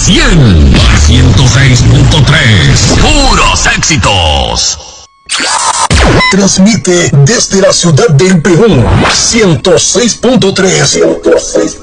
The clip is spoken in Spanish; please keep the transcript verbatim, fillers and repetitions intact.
cien. ciento seis punto tres. Puros éxitos. Transmite desde la ciudad del Peón. ciento seis punto tres.